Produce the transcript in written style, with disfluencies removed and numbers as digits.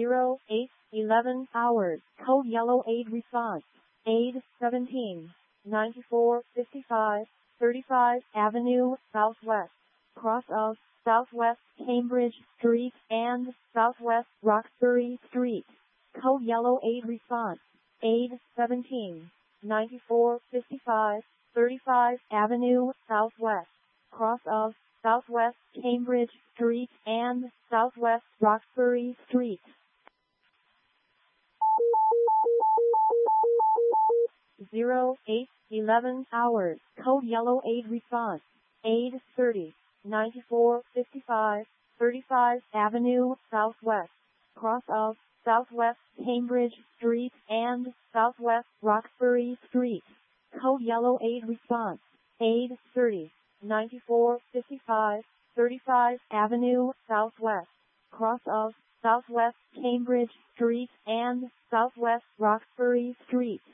0811 hours. Code yellow aid response. Aid 17. 9455 35 Avenue Southwest. Cross of Southwest Cambridge Street and Southwest Roxbury Street. Code yellow aid response. Aid 17. 9455 35 Avenue Southwest. Cross of Southwest Cambridge Street and Southwest Roxbury Street. 0811 hours. Code yellow aid response. Aid 30. 9455 35 Avenue Southwest. Cross of Southwest Cambridge Street and Southwest Roxbury Street. Code yellow aid response. Aid 30. 9455 35 Avenue Southwest. Cross of Southwest Cambridge Street and Southwest Roxbury Street.